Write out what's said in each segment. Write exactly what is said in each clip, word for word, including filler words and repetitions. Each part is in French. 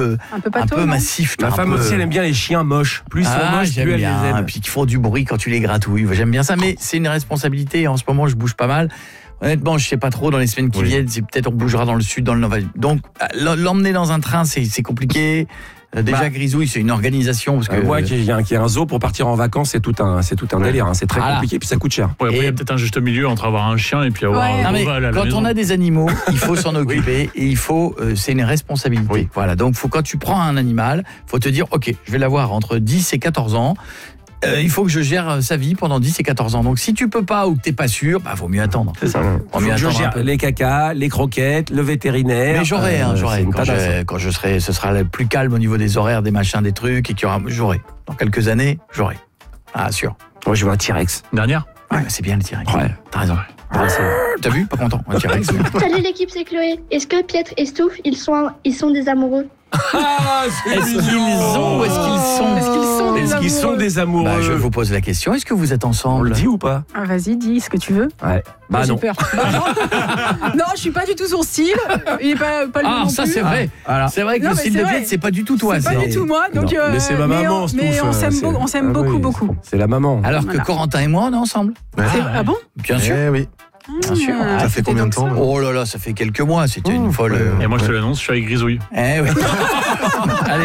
peu, un peu, un pâteau, peu non massif. Ma femme peu... aussi, elle aime bien les chiens moches. Plus ils sont Ah, moches, j'aime plus elle bien. les aime. Et puis qui font du bruit quand tu les gratouilles. J'aime bien ça, mais c'est une responsabilité. En ce moment, je bouge pas mal. Honnêtement, je sais pas trop. Dans les semaines qui oui. viennent, c'est peut-être on bougera dans le sud, dans le nord. Donc, l'emmener dans un train, c'est, c'est compliqué. Déjà, bah, Grisouille, c'est une organisation. Parce que euh, moi, qui ai un, un zoo pour partir en vacances, c'est tout un, c'est tout un délire. Hein. C'est très voilà. compliqué, puis ça coûte cher. Ouais, après, il y a peut-être un juste milieu entre avoir un chien et puis avoir ouais. un non, mais à la quand maison. on a des animaux, il faut s'en occuper oui. et il faut, euh, c'est une responsabilité. Oui. Voilà. Donc, faut, quand tu prends un animal, faut te dire, ok, je vais l'avoir entre dix et quatorze ans. Euh, il faut que je gère sa vie pendant dix et quatorze ans. Donc si tu peux pas ou que t'es pas sûr, bah vaut mieux attendre. C'est ça. Vaut mieux attendre. Je gère les cacas, les croquettes, le vétérinaire. Mais j'aurai, euh, hein, j'aurai. Quand je, quand je serai, ce sera le plus calme au niveau des horaires, des machins, des trucs, et qu'il y aura, j'aurai. Dans quelques années, j'aurai. Ah sûr. Moi je veux un T-Rex. Dernière. Ouais, bah, c'est bien le T-Rex. Ouais. T'as raison. Ouais, t'as vu? Pas content. Un T-Rex. Salut l'équipe, c'est Chloé. Est-ce que Pietre et Stouff, ils sont, ils sont des amoureux? Ah, est-ce qu'ils ont ou est-ce qu'ils sont Est-ce qu'ils sont des est-ce amoureux, qu'ils sont des amoureux bah, je vous pose la question, est-ce que vous êtes ensemble? On le dit ou pas? Ah, vas-y, dis ce que tu veux. Ouais. Bah j'ai non. peur. Non, je suis pas du tout son style. Il est pas, pas le ah, non ça plus. c'est vrai. Ah, c'est vrai que non, le style de Pietre, c'est pas du tout toi. C'est pas c'est... du tout moi. Donc, euh, mais c'est ma maman, mais on, mais on s'aime, beau, on s'aime ah, beaucoup, oui, beaucoup. C'est la maman. Alors voilà. que Corentin et moi, on est ensemble. Ah, ah bon? Bien sûr. Eh oui. Bien sûr. Ah, ça fait combien de temps? Oh là là, ça fait quelques mois. C'était oh, une folle. ouais. Et moi, je te l'annonce, je suis avec Grisouille. Eh oui. Allez.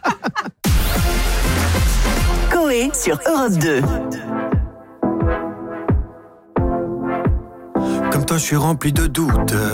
Coé sur Europe deux. Comme toi, je suis rempli de doutes.